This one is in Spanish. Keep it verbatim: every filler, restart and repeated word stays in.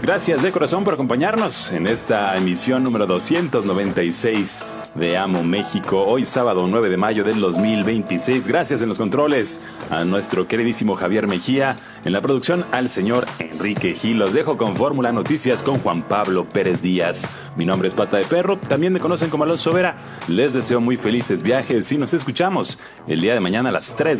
Gracias de corazón por acompañarnos en esta emisión número doscientos noventa y seis de Amo México, hoy sábado nueve de mayo del dos mil veintiséis. Gracias en los controles a nuestro queridísimo Javier Mejía, en la producción al señor Enrique Gil. Los dejo con Fórmula Noticias con Juan Pablo Pérez Díaz. Mi nombre es Pata de Perro, también me conocen como Alonso Vera. Les deseo muy felices viajes y nos escuchamos el día de mañana a las tres